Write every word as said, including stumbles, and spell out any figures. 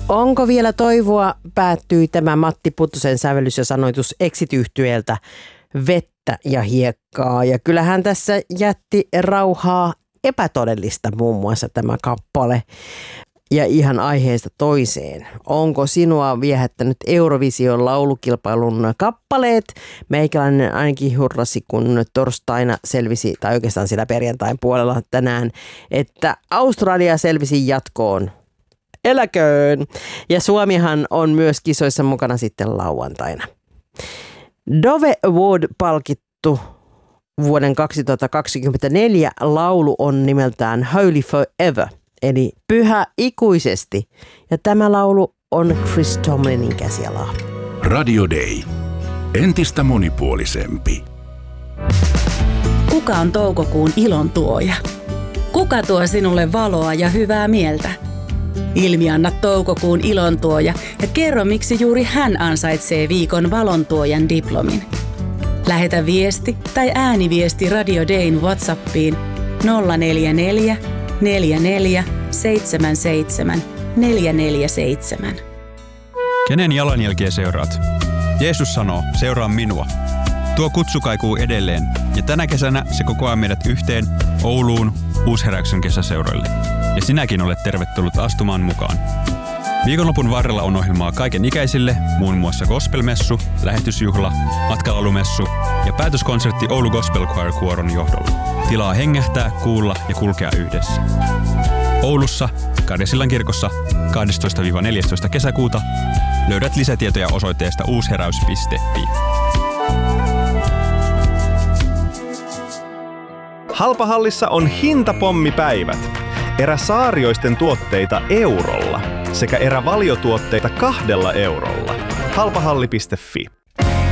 Onko vielä toivoa, päättyi tämä Matti Puttosen sävellys ja sanoitus Exit-yhtyeeltä Vettä ja hiekkaa. Ja kyllähän tässä jätti rauhaa epätodellista muun muassa tämä kappale. Ja ihan aiheesta toiseen. Onko sinua viehättänyt Eurovision laulukilpailun kappaleet? Meikäläinen ainakin hurrasi, kun torstaina selvisi, tai oikeastaan siellä perjantain puolella tänään, että Australia selvisi jatkoon. Eläköön! Ja Suomihan on myös kisoissa mukana sitten lauantaina. Dove Award-palkittu vuoden kaksituhattakaksikymmentäneljä laulu on nimeltään Holy Forever, eli Pyhä ikuisesti. Ja tämä laulu on Chris Tomlinin käsialaa. Radio Day. Entistä monipuolisempi. Kuka on toukokuun ilon tuoja? Kuka tuo sinulle valoa ja hyvää mieltä? Ilmianna toukokuun ilontuoja ja kerro, miksi juuri hän ansaitsee viikon valontuojan diplomin. Lähetä viesti tai ääniviesti Radio Dayn WhatsAppiin nolla neljä neljä neljä neljä seitsemän seitsemän neljä neljä seitsemän. Kenen jalanjälkiä seuraat? Jeesus sanoo, seuraa minua. Tuo kutsu kaikuu edelleen ja tänä kesänä se kokoaa meidät yhteen Ouluun Uusheräyksen kesäseuroille. Ja sinäkin olet tervetullut astumaan mukaan. Viikonlopun varrella on ohjelmaa kaiken ikäisille, muun muassa gospelmessu, lähetysjuhla, matkalaulumessu ja päätöskonsertti Oulu Gospel Choir Kuoron johdolla. Tilaa hengähtää, kuulla ja kulkea yhdessä. Oulussa, Karjasillan kirkossa kahdestoista neljästoista kesäkuuta löydät lisätietoja osoitteesta uusheräys piste fi. Halpahallissa on hintapommipäivät. Erä Saarioisten tuotteita eurolla sekä erä valiotuotteita kahdella eurolla. halpahalli piste fi.